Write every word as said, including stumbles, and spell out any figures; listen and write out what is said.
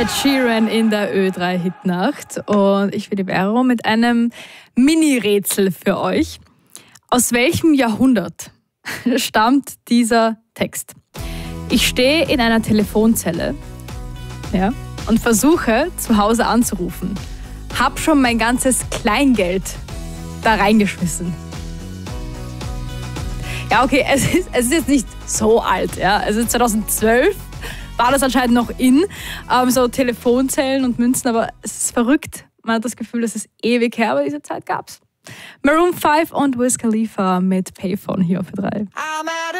Ed Sheeran in der Ö drei Hitnacht und ich bin die Vero mit einem Mini-Rätsel für euch. Aus welchem Jahrhundert stammt dieser Text? Ich stehe in einer Telefonzelle, ja, und versuche zu Hause anzurufen. Hab schon mein ganzes Kleingeld da reingeschmissen. Ja, okay, es ist, es ist jetzt nicht so alt, ja. Also zweitausendzwölf war das anscheinend noch in, ähm, so Telefonzellen und Münzen, aber es ist verrückt. Man hat das Gefühl, dass es ewig her, aber diese Zeit gab's. Maroon fünf und Wiz Khalifa mit Payphone hier auf Ö drei.